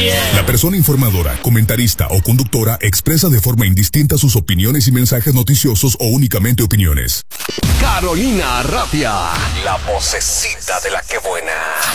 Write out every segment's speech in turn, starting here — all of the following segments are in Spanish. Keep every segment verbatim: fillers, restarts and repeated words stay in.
La persona informadora, comentarista o conductora expresa de forma indistinta sus opiniones y mensajes noticiosos o únicamente opiniones. Carolina Ratia, la vocecita de la que buena.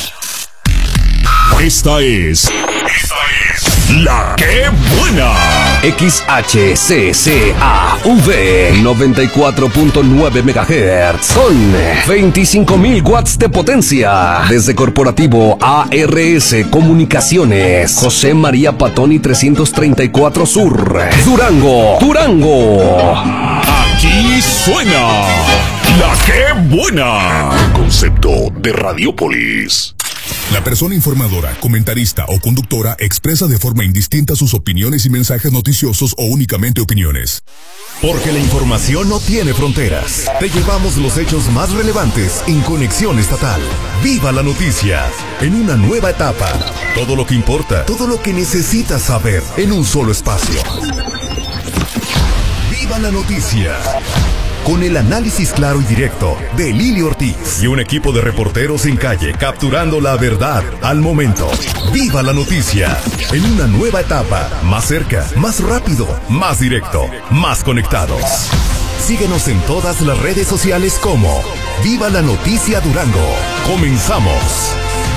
Esta es... Esta es... La que buena. X H C C A V noventa y cuatro punto nueve megahertz con veinticinco mil watts de potencia. Desde Corporativo A R S Comunicaciones, José María Patoni trescientos treinta y cuatro Sur, Durango, Durango. Aquí suena La que buena. Un concepto de Radiopolis. La persona informadora, comentarista o conductora expresa de forma indistinta sus opiniones y mensajes noticiosos o únicamente opiniones. Porque la información no tiene fronteras. Te llevamos los hechos más relevantes en Conexión Estatal. ¡Viva la noticia! En una nueva etapa. Todo lo que importa, todo lo que necesitas saber en un solo espacio. ¡Viva la noticia! Con el análisis claro y directo de Lili Ortiz y un equipo de reporteros en calle capturando la verdad al momento. ¡Viva la noticia! En una nueva etapa, más cerca, más rápido, más directo, más conectados. Síguenos en todas las redes sociales como Viva la Noticia Durango. ¡Comenzamos!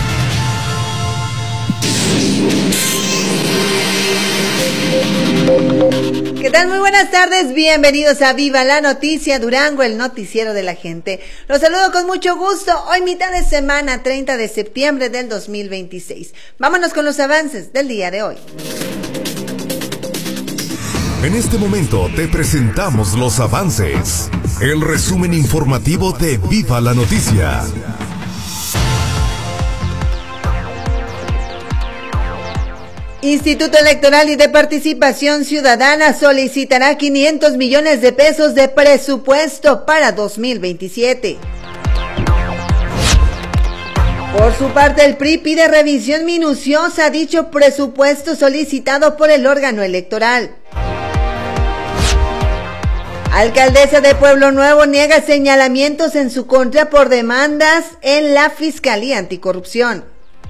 ¿Qué tal? Muy buenas tardes, bienvenidos a Viva la Noticia Durango, el noticiero de la gente. Los saludo con mucho gusto, hoy mitad de semana, treinta de septiembre del dos mil veintiséis. Vámonos con los avances del día de hoy. En este momento te presentamos los avances, el resumen informativo de Viva la Noticia. Instituto Electoral y de Participación Ciudadana solicitará quinientos millones de pesos de presupuesto para dos mil veintisiete. Por su parte, el P R I pide revisión minuciosa a dicho presupuesto solicitado por el órgano electoral. Alcaldesa de Pueblo Nuevo niega señalamientos en su contra por demandas en la Fiscalía Anticorrupción.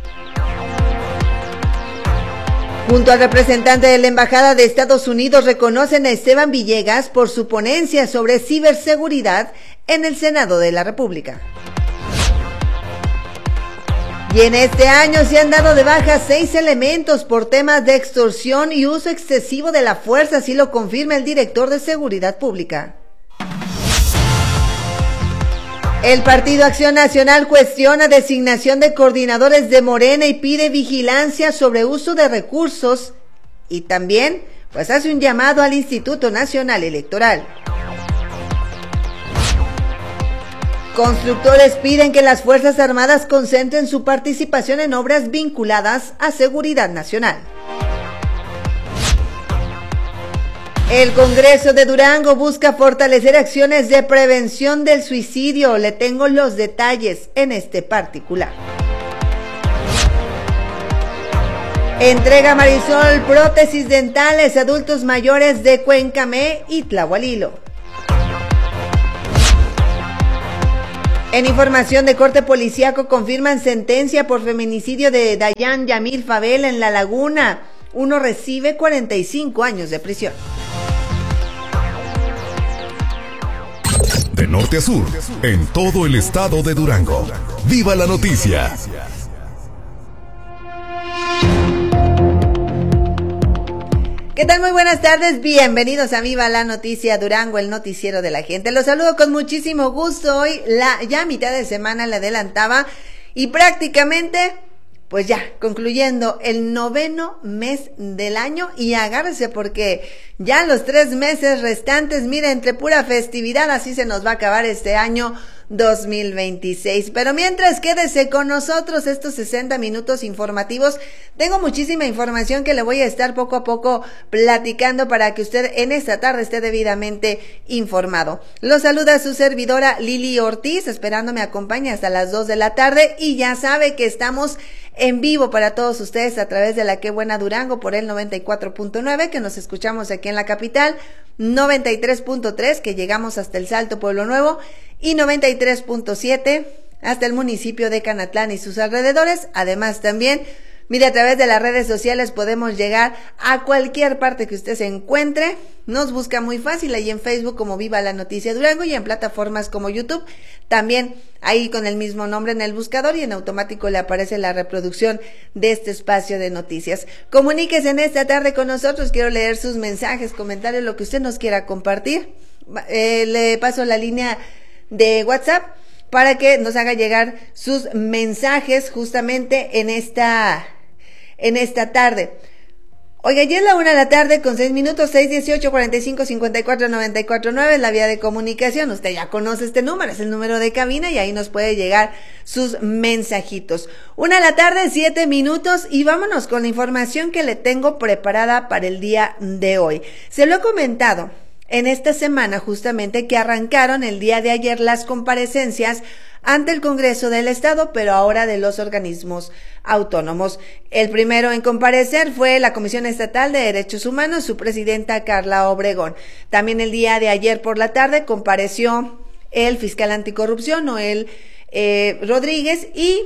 Junto al representante de la Embajada de Estados Unidos reconocen a Esteban Villegas por su ponencia sobre ciberseguridad en el Senado de la República. Y en este año se han dado de baja seis elementos por temas de extorsión y uso excesivo de la fuerza, así lo confirma el director de Seguridad Pública. El Partido Acción Nacional cuestiona designación de coordinadores de Morena y pide vigilancia sobre uso de recursos y también pues hace un llamado al Instituto Nacional Electoral. Constructores piden que las Fuerzas Armadas concentren su participación en obras vinculadas a seguridad nacional. El Congreso de Durango busca fortalecer acciones de prevención del suicidio. Le tengo los detalles en este particular. Entrega Marisol prótesis dentales a adultos mayores de Cuencamé y Tlahualilo. En información de corte policíaco confirman sentencia por feminicidio de Dayan Yamil Fabel en La Laguna. Uno recibe cuarenta y cinco años de prisión. De norte a sur, en todo el estado de Durango. ¡Viva la noticia! ¿Qué tal? Muy buenas tardes, bienvenidos a Viva la Noticia Durango, el noticiero de la gente. Los saludo con muchísimo gusto. Hoy la ya mitad de semana la adelantaba y prácticamente pues ya concluyendo el noveno mes del año, y agárrese porque ya los tres meses restantes, mire, entre pura festividad así se nos va a acabar este año dos mil veintiséis. Pero mientras, quédese con nosotros estos sesenta minutos informativos. Tengo muchísima información que le voy a estar poco a poco platicando para que usted en esta tarde esté debidamente informado. Lo saluda su servidora Lili Ortiz, esperando me acompañe hasta las dos de la tarde, y ya sabe que estamos en vivo para todos ustedes a través de la Que Buena Durango por el noventa y cuatro punto nueve, que nos escuchamos aquí en la capital, noventa y tres punto tres, que llegamos hasta el Salto Pueblo Nuevo, y noventa y tres punto siete hasta el municipio de Canatlán y sus alrededores. Además también Mire, a través de las redes sociales podemos llegar a cualquier parte que usted se encuentre. Nos busca muy fácil ahí en Facebook como Viva la Noticia Durango y en plataformas como YouTube. También ahí con el mismo nombre en el buscador y en automático le aparece la reproducción de este espacio de noticias. Comuníquese en esta tarde con nosotros. Quiero leer sus mensajes, comentarios, lo que usted nos quiera compartir. Eh, le paso la línea de WhatsApp para que nos haga llegar sus mensajes justamente en esta, en esta tarde. Oiga, ya es la una de la tarde con seis minutos, seis dieciocho, cuarenta y cinco, cincuenta y cuatro, noventa y cuatro, nueve es la vía de comunicación. Usted ya conoce este número, es el número de cabina y ahí nos puede llegar sus mensajitos. Una de la tarde, siete minutos y vámonos con la información que le tengo preparada para el día de hoy. Se lo he comentado en esta semana justamente que arrancaron el día de ayer las comparecencias ante el Congreso del Estado, pero ahora de los organismos autónomos. El primero en comparecer fue la Comisión Estatal de Derechos Humanos, su presidenta Carla Obregón. También el día de ayer por la tarde compareció el fiscal anticorrupción, Noel eh, Rodríguez, y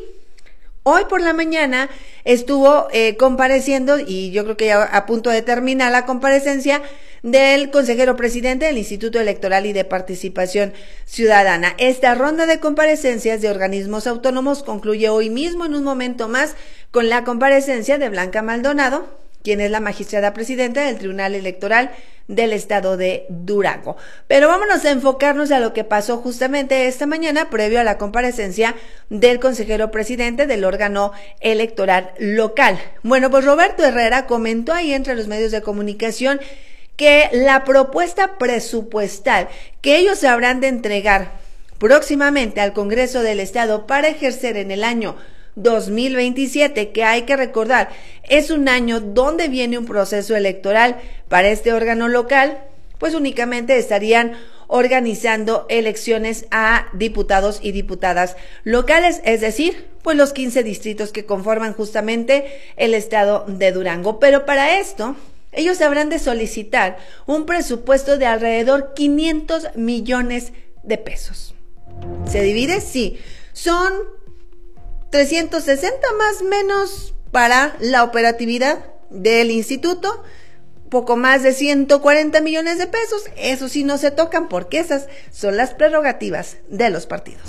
hoy por la mañana estuvo eh, compareciendo, y yo creo que ya a punto de terminar la comparecencia, del consejero presidente del Instituto Electoral y de Participación Ciudadana. Esta ronda de comparecencias de organismos autónomos concluye hoy mismo en un momento más con la comparecencia de Blanca Maldonado, quien es la magistrada presidenta del Tribunal Electoral del Estado de Durango. Pero vámonos a enfocarnos a lo que pasó justamente esta mañana previo a la comparecencia del consejero presidente del órgano electoral local. Bueno, pues Roberto Herrera comentó ahí entre los medios de comunicación que la propuesta presupuestal que ellos habrán de entregar próximamente al Congreso del Estado para ejercer en el año dos mil veintisiete, que hay que recordar, es un año donde viene un proceso electoral para este órgano local, pues únicamente estarían organizando elecciones a diputados y diputadas locales, es decir, pues los quince distritos que conforman justamente el estado de Durango. Pero para esto, ellos habrán de solicitar un presupuesto de alrededor quinientos millones de pesos. ¿Se divide? Sí. Son trescientos sesenta más o menos para la operatividad del instituto, poco más de ciento cuarenta millones de pesos. Eso sí no se tocan porque esas son las prerrogativas de los partidos.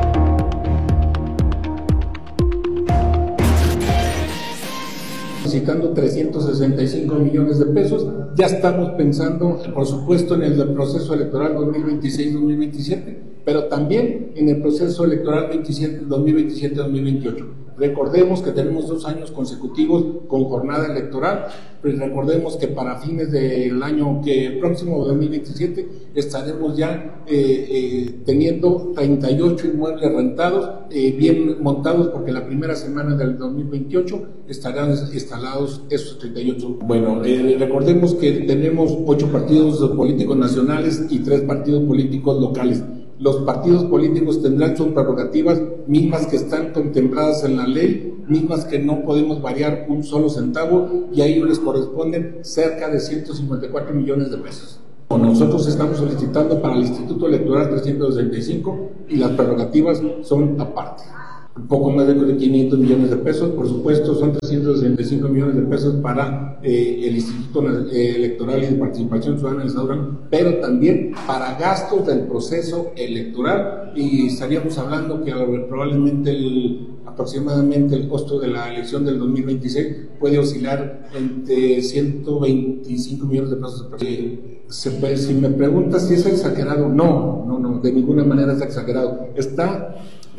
Solicitando trescientos sesenta y cinco millones de pesos. Ya estamos pensando, por supuesto, en el proceso electoral dos mil veintiséis dos mil veintisiete, pero también en el proceso electoral dos mil veintisiete dos mil veintiocho. Recordemos que tenemos dos años consecutivos con jornada electoral, pero recordemos que para fines del año que próximo, dos mil veintisiete, estaremos ya eh, eh, teniendo treinta y ocho inmuebles rentados, eh, bien montados, porque la primera semana del dos mil veintiocho estarán instalados esos treinta y ocho. Bueno, eh, recordemos que tenemos ocho partidos políticos nacionales y tres partidos políticos locales. Los partidos políticos tendrán sus prerrogativas mismas que están contempladas en la ley, mismas que no podemos variar un solo centavo, y a ellos les corresponden cerca de ciento cincuenta y cuatro millones de pesos. Nosotros estamos solicitando para el Instituto Electoral trescientos sesenta y cinco y las prerrogativas son aparte. Un poco más de quinientos millones de pesos, por supuesto, son trescientos sesenta y cinco millones de pesos para eh, el Instituto Electoral y de Participación Ciudadana del Estado de Durango, pero también para gastos del proceso electoral, y estaríamos hablando que probablemente el, aproximadamente el costo de la elección del dos mil veintiséis puede oscilar entre ciento veinticinco millones de pesos. Eh, se, si me preguntas si es exagerado, no, no, no, de ninguna manera es exagerado. Está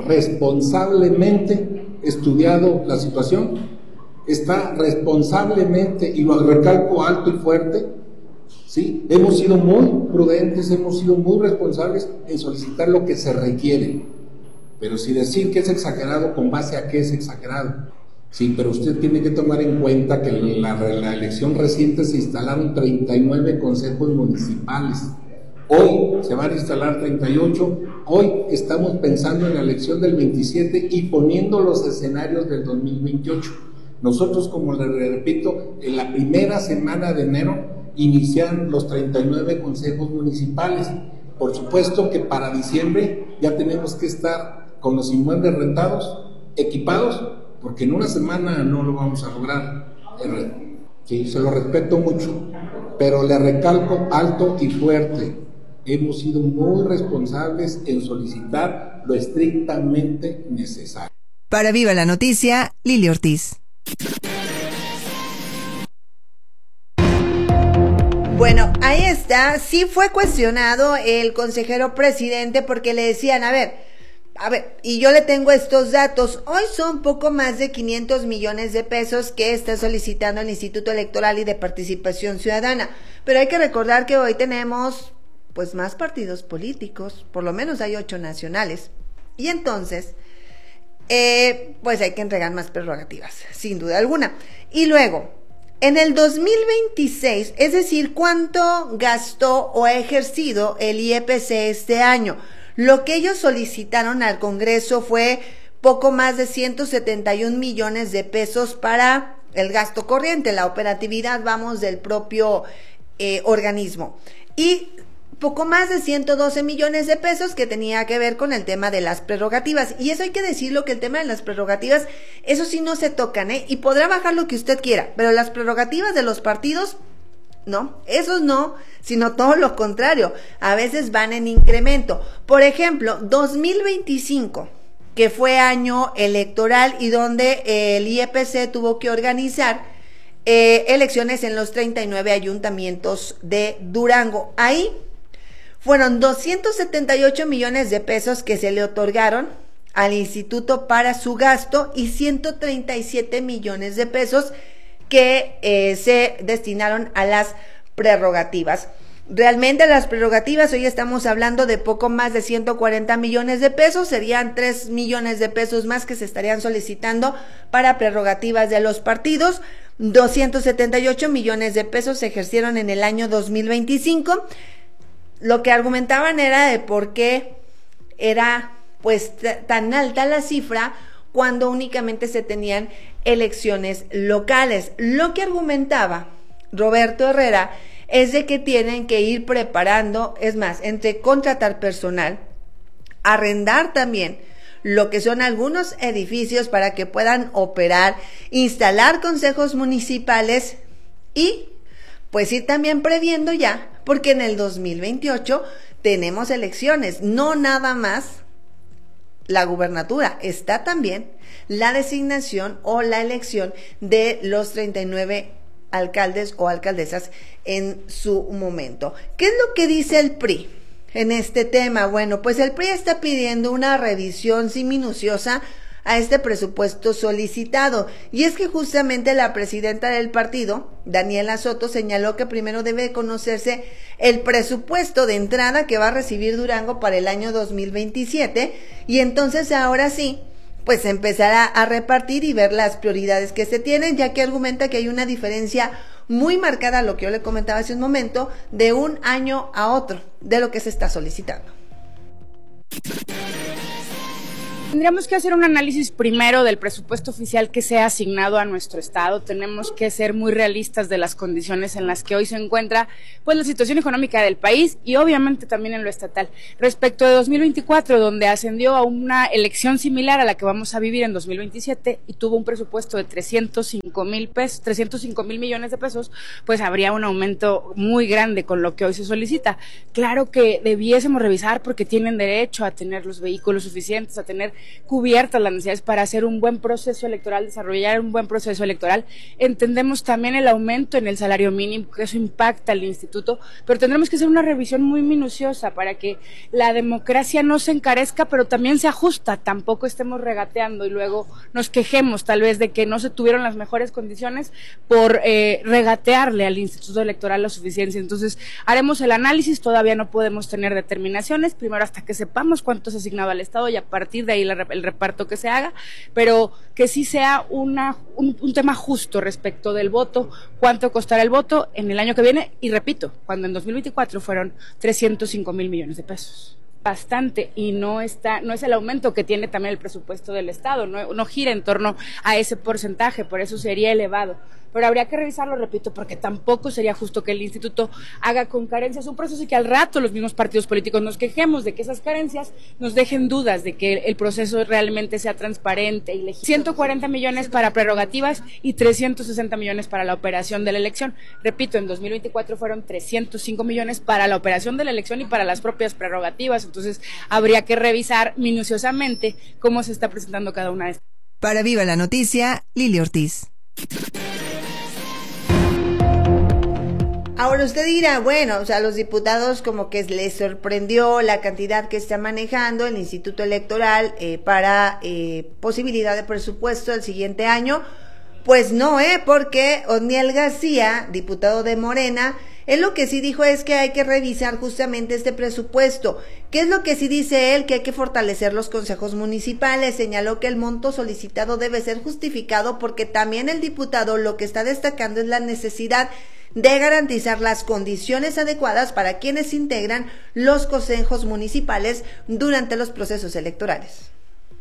responsablemente estudiado la situación, está responsablemente, y lo recalco alto y fuerte, ¿sí? Hemos sido muy prudentes, hemos sido muy responsables en solicitar lo que se requiere, pero si decir que es exagerado, ¿con base a qué es exagerado? Sí, pero usted tiene que tomar en cuenta que en la, la elección reciente se instalaron treinta y nueve consejos municipales. Hoy se van a instalar treinta y ocho, hoy estamos pensando en la elección del veintisiete y poniendo los escenarios del dos mil veintiocho. Nosotros, como le repito, en la primera semana de enero inician los treinta y nueve consejos municipales. Por supuesto que para diciembre ya tenemos que estar con los inmuebles rentados, equipados porque en una semana no lo vamos a lograr. Sí, se lo respeto mucho, pero le recalco alto y fuerte, hemos sido muy responsables en solicitar lo estrictamente necesario. Para Viva la Noticia, Lili Ortiz. Bueno, ahí está, sí fue cuestionado el consejero presidente porque le decían, a ver, a ver, y yo le tengo estos datos, hoy son poco más de quinientos millones de pesos que está solicitando el Instituto Electoral y de Participación Ciudadana, pero hay que recordar que hoy tenemos pues más partidos políticos, por lo menos hay ocho nacionales, y entonces, eh, pues hay que entregar más prerrogativas, sin duda alguna, y luego, en el dos mil veintiséis, es decir, ¿cuánto gastó o ha ejercido el I E P C este año? Lo que ellos solicitaron al Congreso fue poco más de ciento setenta y un millones de pesos para el gasto corriente, la operatividad, vamos, del propio eh, organismo. Y poco más de ciento doce millones de pesos que tenía que ver con el tema de las prerrogativas. Y eso hay que decirlo, que el tema de las prerrogativas, eso sí no se tocan, ¿eh? Y podrá bajar lo que usted quiera, pero las prerrogativas de los partidos, no, esos no, sino todo lo contrario, a veces van en incremento. Por ejemplo, dos mil veinticinco, que fue año electoral y donde el I E P C tuvo que organizar eh, elecciones en los treinta y nueve ayuntamientos de Durango. Ahí fueron doscientos setenta y ocho millones de pesos que se le otorgaron al instituto para su gasto y ciento treinta y siete millones de pesos que eh, se destinaron a las prerrogativas. Realmente las prerrogativas, hoy estamos hablando de poco más de ciento cuarenta millones de pesos, serían tres millones de pesos más que se estarían solicitando para prerrogativas de los partidos. doscientos setenta y ocho millones de pesos se ejercieron en el año dos mil veinticinco. Lo que argumentaban era de por qué era pues t- tan alta la cifra cuando únicamente se tenían elecciones locales. Lo que argumentaba Roberto Herrera es de que tienen que ir preparando, es más, entre contratar personal, arrendar también lo que son algunos edificios para que puedan operar, instalar consejos municipales y pues ir también previendo ya, porque en el dos mil veintiocho tenemos elecciones, no nada más la gubernatura, está también la designación o la elección de los treinta y nueve alcaldes o alcaldesas en su momento. ¿Qué es lo que dice el P R I en este tema? Bueno, pues el P R I está pidiendo una revisión sí minuciosa a este presupuesto solicitado, y es que justamente la presidenta del partido, Daniela Soto, señaló que primero debe conocerse el presupuesto de entrada que va a recibir Durango para el año dos mil veintisiete, y entonces ahora sí pues empezará a repartir y ver las prioridades que se tienen, ya que argumenta que hay una diferencia muy marcada, lo que yo le comentaba hace un momento, de un año a otro de lo que se está solicitando. Tendríamos que hacer un análisis primero del presupuesto oficial que se ha asignado a nuestro estado. Tenemos que ser muy realistas de las condiciones en las que hoy se encuentra pues la situación económica del país y obviamente también en lo estatal. Respecto de dos mil veinticuatro, donde ascendió a una elección similar a la que vamos a vivir en dos mil veintisiete y tuvo un presupuesto de trescientos cinco mil pesos, trescientos cinco mil millones de pesos, pues habría un aumento muy grande con lo que hoy se solicita. Claro que debiésemos revisar porque tienen derecho a tener los vehículos suficientes, a tener cubiertas las necesidades para hacer un buen proceso electoral, desarrollar un buen proceso electoral. Entendemos también el aumento en el salario mínimo, que eso impacta al instituto, pero tendremos que hacer una revisión muy minuciosa para que la democracia no se encarezca, pero también se ajusta, tampoco estemos regateando y luego nos quejemos tal vez de que no se tuvieron las mejores condiciones por eh, regatearle al instituto electoral la suficiencia. Entonces haremos el análisis, todavía no podemos tener determinaciones, primero hasta que sepamos cuánto es asignado al Estado y a partir de ahí la el reparto que se haga, pero que sí sea una, un, un tema justo respecto del voto, cuánto costará el voto en el año que viene, y repito, cuando en dos mil veinticuatro fueron trescientos cinco mil millones de pesos. Bastante, y no está, no es el aumento que tiene también el presupuesto del Estado, no, no gira en torno a ese porcentaje, por eso sería elevado. pero habría que revisarlo, repito, porque tampoco sería justo que el instituto haga con carencias un proceso y que al rato los mismos partidos políticos nos quejemos de que esas carencias nos dejen dudas de que el proceso realmente sea transparente y legítimo. ciento cuarenta millones para prerrogativas y trescientos sesenta millones para la operación de la elección. Repito, en dos mil veinticuatro fueron trescientos cinco millones para la operación de la elección y para las propias prerrogativas, entonces habría que revisar minuciosamente cómo se está presentando cada una de estas. Para Viva la Noticia, Lili Ortiz. Ahora usted dirá, bueno, o sea, los diputados como que les sorprendió la cantidad que está manejando el Instituto Electoral eh, para eh, posibilidad de presupuesto el siguiente año. Pues no, ¿eh? Porque Otniel García, diputado de Morena, él lo que sí dijo es que hay que revisar justamente este presupuesto. ¿Qué es lo que sí dice él? Que hay que fortalecer los consejos municipales. Señaló que el monto solicitado debe ser justificado porque también el diputado lo que está destacando es la necesidad de garantizar las condiciones adecuadas para quienes integran los consejos municipales durante los procesos electorales.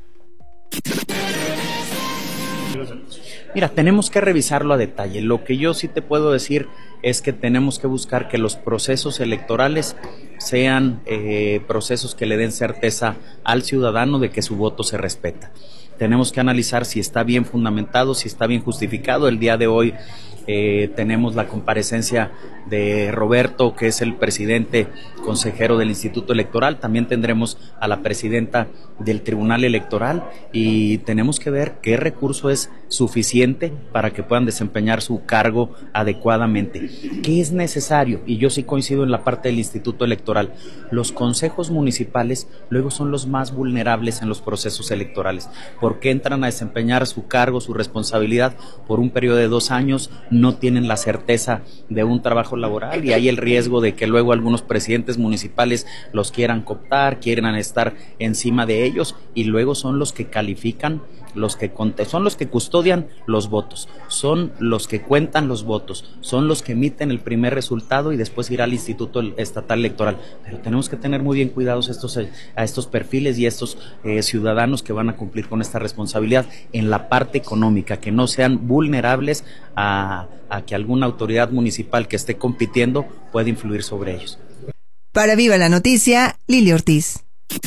Mira, tenemos que revisarlo a detalle. Lo que yo sí te puedo decir es que tenemos que buscar que los procesos electorales sean eh, procesos que le den certeza al ciudadano de que su voto se respeta. Tenemos que analizar si está bien fundamentado, si está bien justificado. El día de hoy eh, tenemos la comparecencia de Roberto, que es el presidente consejero del Instituto Electoral. También tendremos a la presidenta del Tribunal Electoral y tenemos que ver qué recurso es suficiente para que puedan desempeñar su cargo adecuadamente. ¿Qué es necesario? Y yo sí coincido en la parte del Instituto Electoral. Los consejos municipales luego son los más vulnerables en los procesos electorales, porque entran a desempeñar su cargo, su responsabilidad por un periodo de dos años, no tienen la certeza de un trabajo laboral y hay el riesgo de que luego algunos presidentes municipales los quieran cooptar, quieran estar encima de ellos y luego son los que califican, los que son los que custodian los votos, son los que cuentan los votos, son los que emiten el primer resultado y después irá al Instituto Estatal Electoral. Pero tenemos que tener muy bien cuidados estos, a estos perfiles y a estos eh, ciudadanos que van a cumplir con esta responsabilidad en la parte económica, que no sean vulnerables a, a que alguna autoridad municipal que esté compitiendo pueda influir sobre ellos. Para Viva la Noticia, Lili Ortiz.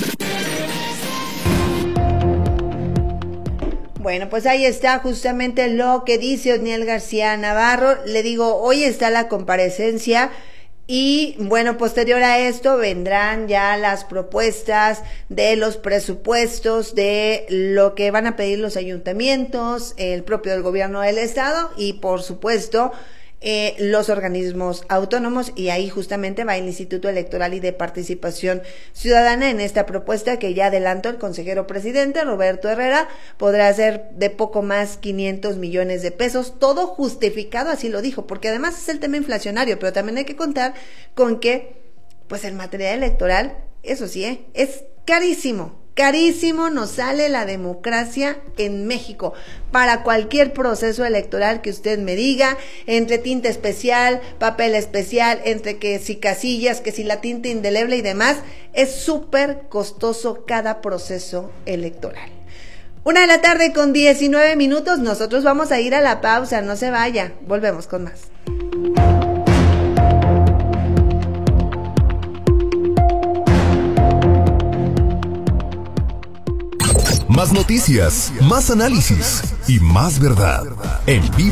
Bueno, pues ahí está justamente lo que dice Otniel García Navarro. Le digo, hoy está la comparecencia y bueno, posterior a esto vendrán ya las propuestas de los presupuestos de lo que van a pedir los ayuntamientos, el propio del gobierno del estado y por supuesto Eh, los organismos autónomos, y ahí justamente va el Instituto Electoral y de Participación Ciudadana en esta propuesta que ya adelantó el consejero presidente Roberto Herrera. Podrá ser de poco más quinientos millones de pesos, todo justificado, así lo dijo, porque además es el tema inflacionario, pero también hay que contar con que pues el material electoral, eso sí, ¿eh? es carísimo. Carísimo nos sale la democracia en México. Para cualquier proceso electoral que usted me diga, entre tinta especial, papel especial, entre que si casillas, que si la tinta indeleble y demás, es súper costoso cada proceso electoral. Una de la tarde con diecinueve minutos, nosotros vamos a ir a la pausa, no se vaya, volvemos con más. Más noticias, más análisis y más verdad en Viva